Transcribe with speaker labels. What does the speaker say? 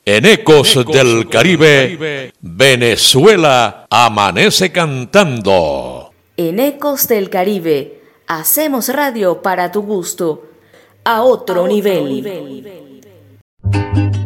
Speaker 1: En Ecos del Caribe, Venezuela amanece cantando.
Speaker 2: En Ecos del Caribe, hacemos radio para tu gusto, a otro nivel.